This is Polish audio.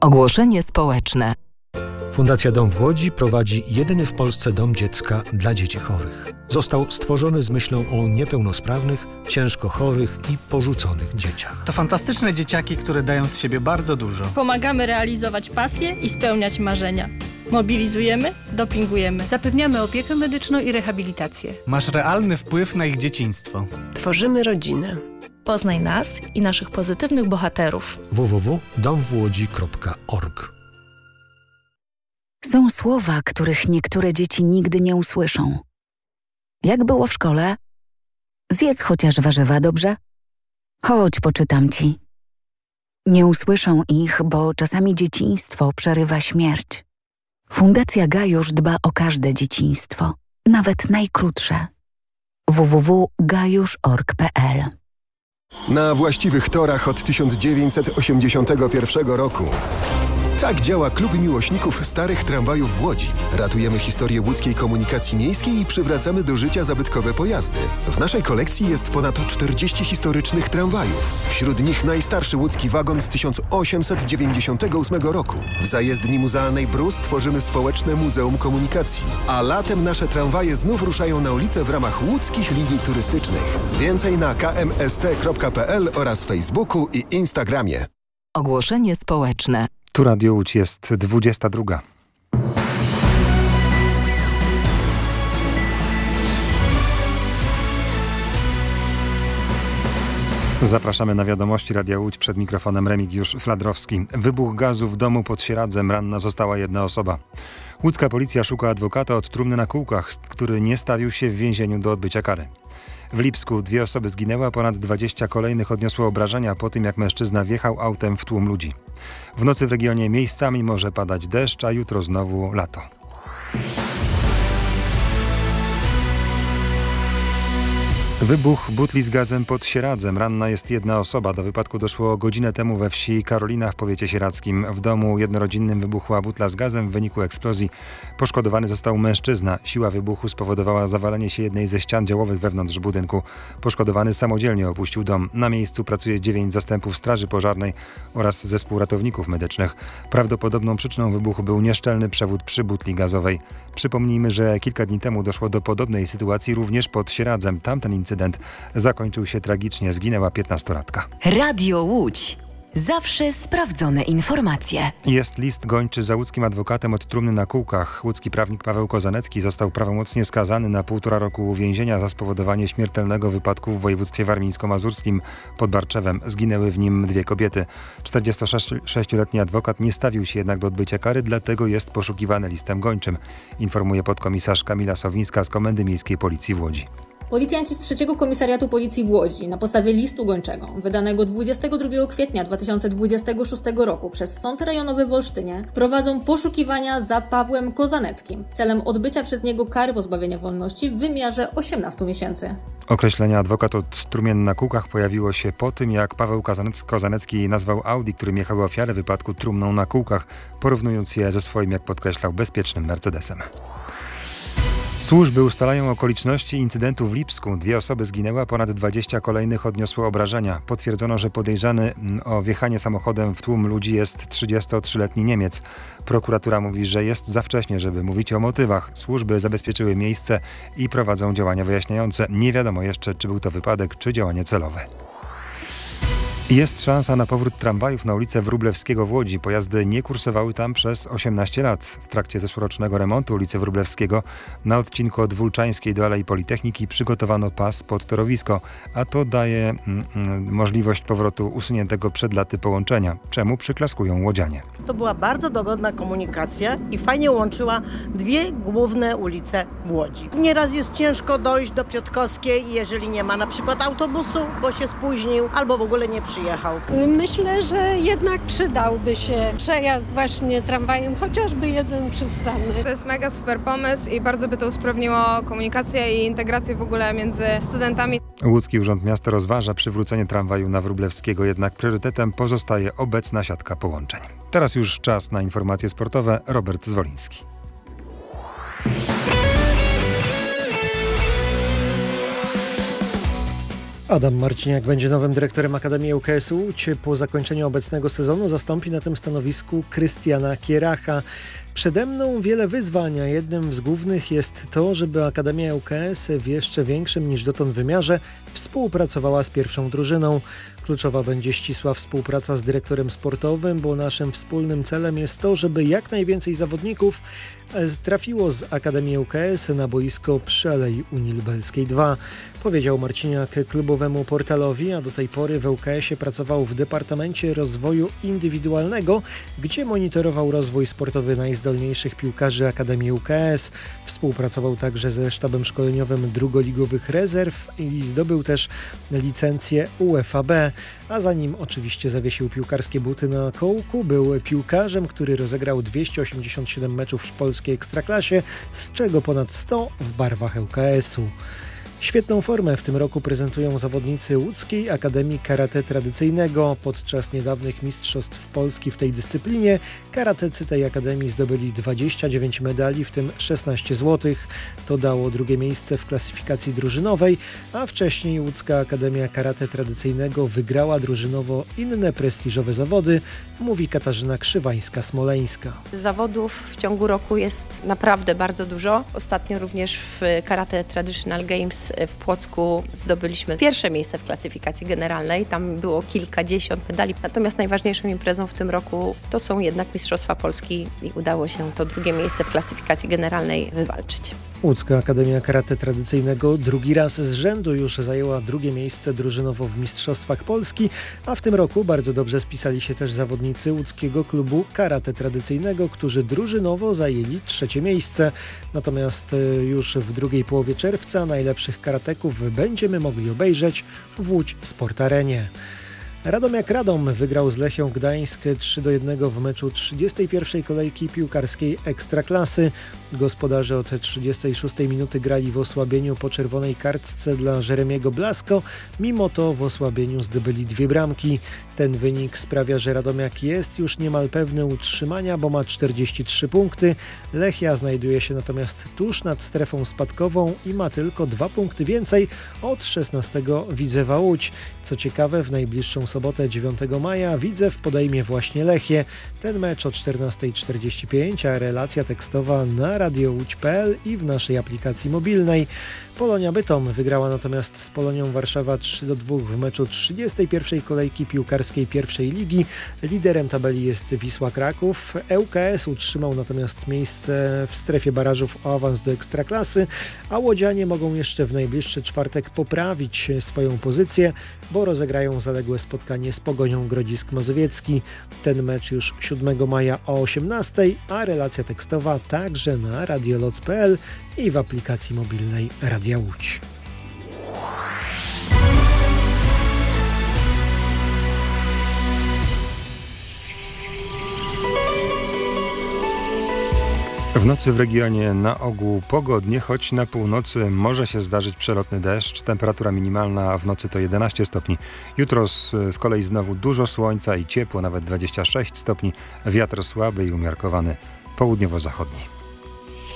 Ogłoszenie społeczne. Fundacja Dom w Łodzi prowadzi jedyny w Polsce dom dziecka dla dzieci chorych. Został stworzony z myślą o niepełnosprawnych, ciężko chorych i porzuconych dzieciach. To fantastyczne dzieciaki, które dają z siebie bardzo dużo. Pomagamy realizować pasje i spełniać marzenia. Mobilizujemy, dopingujemy. Zapewniamy opiekę medyczną i rehabilitację. Masz realny wpływ na ich dzieciństwo. Tworzymy rodzinę. Poznaj nas i naszych pozytywnych bohaterów. www.domwłodzi.org. Są słowa, których niektóre dzieci nigdy nie usłyszą. Jak było w szkole? Zjedz chociaż warzywa, dobrze? Chodź, poczytam ci. Nie usłyszą ich, bo czasami dzieciństwo przerywa śmierć. Fundacja Gajusz dba o każde dzieciństwo, nawet najkrótsze. www.gajusz.org.pl. Na właściwych torach od 1981 roku. Tak działa Klub Miłośników Starych Tramwajów w Łodzi. Ratujemy historię łódzkiej komunikacji miejskiej i przywracamy do życia zabytkowe pojazdy. W naszej kolekcji jest ponad 40 historycznych tramwajów. Wśród nich najstarszy łódzki wagon z 1898 roku. W zajezdni muzealnej Brus tworzymy społeczne Muzeum Komunikacji. A latem nasze tramwaje znów ruszają na ulicę w ramach łódzkich linii turystycznych. Więcej na kmst.pl oraz Facebooku i Instagramie. Ogłoszenie społeczne. Tu Radio Łódź, jest 22. Zapraszamy na wiadomości Radia Łódź, przed mikrofonem Remigiusz Fladrowski. Wybuch gazu w domu pod Sieradzem, ranna została jedna osoba. Łódzka policja szuka adwokata od trumny na kółkach, który nie stawił się w więzieniu do odbycia kary. W Lipsku 2 osoby zginęły, a ponad 20 kolejnych odniosło obrażenia po tym, jak mężczyzna wjechał autem w tłum ludzi. W nocy w regionie miejscami może padać deszcz, a jutro znowu lato. Wybuch butli z gazem pod Sieradzem. Ranna jest jedna osoba. Do wypadku doszło godzinę temu we wsi Karolina w powiecie sieradzkim. W domu jednorodzinnym wybuchła butla z gazem. W wyniku eksplozji poszkodowany został mężczyzna. Siła wybuchu spowodowała zawalenie się jednej ze ścian działowych wewnątrz budynku. Poszkodowany samodzielnie opuścił dom. Na miejscu pracuje 9 zastępów straży pożarnej oraz zespół ratowników medycznych. Prawdopodobną przyczyną wybuchu był nieszczelny przewód przy butli gazowej. Przypomnijmy, że kilka dni temu doszło do podobnej sytuacji również pod Sieradzem. Tamten incydent zakończył się tragicznie. Zginęła 15-latka. Radio Łódź. Zawsze sprawdzone informacje. Jest list gończy za łódzkim adwokatem od trumny na kółkach. Łódzki prawnik Paweł Kozanecki został prawomocnie skazany na 1,5 roku więzienia za spowodowanie śmiertelnego wypadku w województwie warmińsko-mazurskim pod Barczewem. Zginęły w nim 2 kobiety. 46-letni adwokat nie stawił się jednak do odbycia kary, dlatego jest poszukiwany listem gończym, informuje podkomisarz Kamila Sowińska z Komendy Miejskiej Policji w Łodzi. Policjanci z 3 Komisariatu Policji w Łodzi na podstawie listu gończego wydanego 22 kwietnia 2026 roku przez Sąd Rejonowy w Olsztynie prowadzą poszukiwania za Pawłem Kozaneckim celem odbycia przez niego kary pozbawienia wolności w wymiarze 18 miesięcy. Określenie adwokat od trumien na kółkach pojawiło się po tym, jak Paweł Kozanecki nazwał Audi, którym jechały ofiary wypadku, trumną na kółkach, porównując je ze swoim, jak podkreślał, bezpiecznym Mercedesem. Służby ustalają okoliczności incydentu w Lipsku. 2 osoby zginęły, a ponad 20 kolejnych odniosło obrażenia. Potwierdzono, że podejrzany o wjechanie samochodem w tłum ludzi jest 33-letni Niemiec. Prokuratura mówi, że jest za wcześnie, żeby mówić o motywach. Służby zabezpieczyły miejsce i prowadzą działania wyjaśniające. Nie wiadomo jeszcze, czy był to wypadek, czy działanie celowe. Jest szansa na powrót tramwajów na ulicę Wróblewskiego w Łodzi. Pojazdy nie kursowały tam przez 18 lat. W trakcie zeszłorocznego remontu ulicy Wróblewskiego na odcinku od Wólczańskiej do Alei Politechniki przygotowano pas pod torowisko, a to daje możliwość powrotu usuniętego przed laty połączenia, czemu przyklaskują łodzianie. To była bardzo dogodna komunikacja i fajnie łączyła 2 główne ulice w Łodzi. Nieraz jest ciężko dojść do Piotrkowskiej, jeżeli nie ma na przykład autobusu, bo się spóźnił albo w ogóle nie przyjechał. Myślę, że jednak przydałby się przejazd właśnie tramwajem, chociażby jeden przystanek. To jest mega super pomysł i bardzo by to usprawniło komunikację i integrację w ogóle między studentami. Łódzki Urząd Miasta rozważa przywrócenie tramwaju na Wróblewskiego, jednak priorytetem pozostaje obecna siatka połączeń. Teraz już czas na informacje sportowe. Robert Zwoliński. Adam Marciniak będzie nowym dyrektorem Akademii ŁKS Łódź. Po zakończeniu obecnego sezonu zastąpi na tym stanowisku Krystiana Kieracha. Przede mną wiele wyzwań, a jednym z głównych jest to, żeby Akademia ŁKS w jeszcze większym niż dotąd wymiarze współpracowała z pierwszą drużyną. Kluczowa będzie ścisła współpraca z dyrektorem sportowym, bo naszym wspólnym celem jest to, żeby jak najwięcej zawodników trafiło z Akademii ŁKS na boisko przy Alei Unii Lubelskiej 2. Powiedział Marciniak klubowemu portalowi, a do tej pory w ŁKS-ie pracował w Departamencie Rozwoju Indywidualnego, gdzie monitorował rozwój sportowy najzdolniejszych piłkarzy Akademii ŁKS. Współpracował także ze sztabem szkoleniowym drugoligowych rezerw i zdobył też licencję UEFA B. A zanim oczywiście zawiesił piłkarskie buty na kołku, był piłkarzem, który rozegrał 287 meczów w polskiej Ekstraklasie, z czego ponad 100 w barwach ŁKS-u. Świetną formę w tym roku prezentują zawodnicy Łódzkiej Akademii Karate Tradycyjnego. Podczas niedawnych mistrzostw Polski w tej dyscyplinie karatecy tej akademii zdobyli 29 medali, w tym 16 złotych. To dało drugie miejsce w klasyfikacji drużynowej, a wcześniej Łódzka Akademia Karate Tradycyjnego wygrała drużynowo inne prestiżowe zawody, mówi Katarzyna Krzywańska-Smoleńska. Zawodów w ciągu roku jest naprawdę bardzo dużo. Ostatnio również w Karate Traditional Games w Płocku zdobyliśmy pierwsze miejsce w klasyfikacji generalnej. Tam było kilkadziesiąt medali. Natomiast najważniejszą imprezą w tym roku to są jednak Mistrzostwa Polski i udało się to drugie miejsce w klasyfikacji generalnej wywalczyć. Łódzka Akademia Karate Tradycyjnego drugi raz z rzędu już zajęła drugie miejsce drużynowo w Mistrzostwach Polski, a w tym roku bardzo dobrze spisali się też zawodnicy łódzkiego klubu karate tradycyjnego, którzy drużynowo zajęli trzecie miejsce. Natomiast już w drugiej połowie czerwca najlepszych karateków będziemy mogli obejrzeć w Łódź Sport Arenie. Radomiak Radom wygrał z Lechią Gdańsk 3-1 w meczu 31. kolejki piłkarskiej Ekstraklasy. Gospodarze od 36 minuty grali w osłabieniu po czerwonej kartce dla Jeremiego Blasko. Mimo to w osłabieniu zdobyli 2 bramki. Ten wynik sprawia, że Radomiak jest już niemal pewny utrzymania, bo ma 43 punkty. Lechia znajduje się natomiast tuż nad strefą spadkową i ma tylko 2 punkty więcej od 16. Widzewa Łódź. Co ciekawe, w najbliższą sobotę 9 maja Widzew podejmie właśnie Lechię. Ten mecz o 14:45, a relacja tekstowa na radiołódź.pl i w naszej aplikacji mobilnej. Polonia Bytom wygrała natomiast z Polonią Warszawa 3-2 w meczu 31. kolejki piłkarskiej pierwszej ligi. Liderem tabeli jest Wisła Kraków. ŁKS utrzymał natomiast miejsce w strefie barażów o awans do Ekstraklasy, a łodzianie mogą jeszcze w najbliższy czwartek poprawić swoją pozycję, bo rozegrają zaległe spotkanie z Pogonią Grodzisk Mazowiecki. Ten mecz już 7 maja o 18:00, a relacja tekstowa także na radioloc.pl i w aplikacji mobilnej Radia Łódź. W nocy w regionie na ogół pogodnie, choć na północy może się zdarzyć przelotny deszcz. Temperatura minimalna w nocy to 11 stopni. Jutro z kolei znowu dużo słońca i ciepło, nawet 26 stopni. Wiatr słaby i umiarkowany południowo-zachodni.